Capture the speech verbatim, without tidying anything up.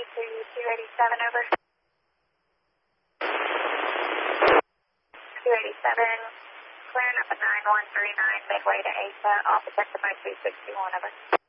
to two eighty-seven, over. two eighty-seven, clearing up at nine one three nine, midway to A S A, all protected by two sixty-one, over.